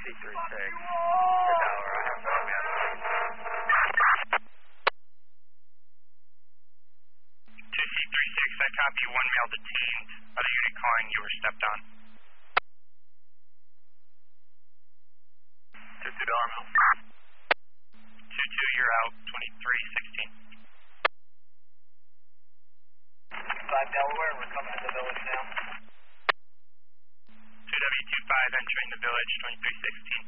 Tower, I have no man. 2C36, I copy, one male detained. Other unit calling, you were stepped on. 2-2 Delaware. 2-2, you're out, 2316. 5 Delaware, we're coming to the village now. 2W25 entering the village, 2316.